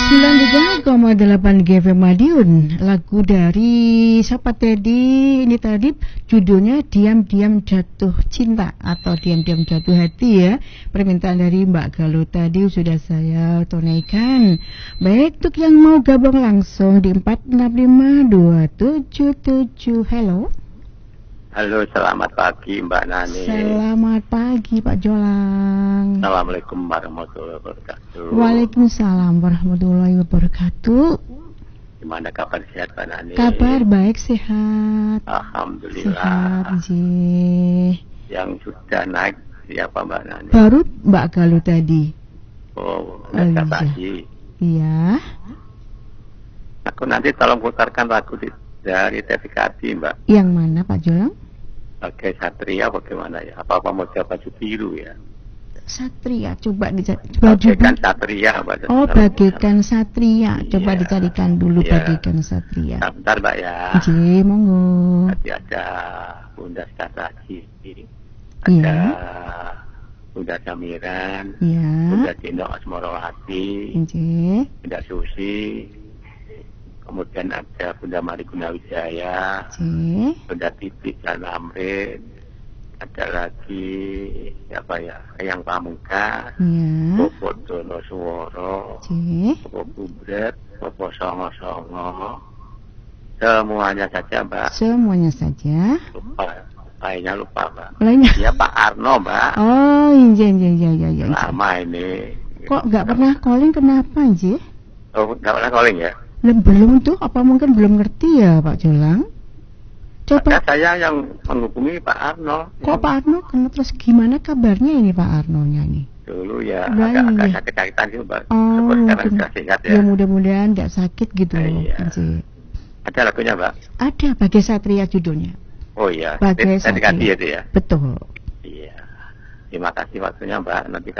93,8 GFM Madiun. Lagu dari siapa tadi? Ini tadi judulnya Diam-Diam Jatuh Cinta atau Diam-Diam Jatuh Hati ya. Permintaan dari Mbak Galuh tadi sudah saya tunaikan. Baik, untuk yang mau gabung langsung di 465277. Hello. Halo, selamat pagi Mbak Nani. Selamat pagi Pak Jolang. Assalamualaikum warahmatullahi wabarakatuh. Waalaikumsalam warahmatullahi wabarakatuh. Gimana kabar, sehat Mbak Nani? Kabar baik, sehat. Alhamdulillah. Sehat, Ji. Yang sudah naik siapa Mbak Nani? Baru Mbak Galuh tadi. Oh, iya. pagi. Iya. Aku nanti tolong putarkan lagu dari TVKD Mbak. Yang mana Pak Jolang? Bagai Satria bagaimana ya? Apa mau coba baju biru ya? Satria, coba dicari. Bagaikan Satria Mbak. Oh, bagaikan Satria. Coba Iya. dicarikan dulu Iya. Bagaikan Satria. Bentar Mbak ya. Ji, monggo. Tadi ada Bunda Staraji, ada Bunda Samiran, Iya. Bunda Dino Asmorowati, Ji. Bunda Susi, kemudian ada Bunda Mari Gunawijaya, Ji. Bunda Titik dan Amrin, ada lagi siapa ya, Eyang Pamungkas, Iya. Bobo Dono Suworo, Ji. Bobo Bubret, Bobo Songo-Songo, semuanya saja Mbak. Semuanya saja. Lainnya lupa Mbak. Lainnya. Ya Pak Arno Mbak. Oh, iya. Lama ini. Kok nggak pernah calling, kenapa, Ji? Oh, nggak pernah calling ya? Belum tuh, apa mungkin belum ngerti ya Pak Jolang? Coba. Ada saya yang menghubungi Pak Arno. Kok Pak Arno? Terus gimana kabarnya ini Pak Arnonya nih? Dulu ya Baik. agak sakit-sakitan gitu Mbak. Oh, Sekarang mungkin. sudah sehat ya. Ya mudah-mudahan nggak sakit gitu. Iya. Ji. Ada lagunya Mbak? Ada Bagai Satria judulnya. Oh iya. Bagai Tadi Satria. itu ya. Betul. Iya. Terima kasih waktunya Mbak. Nanti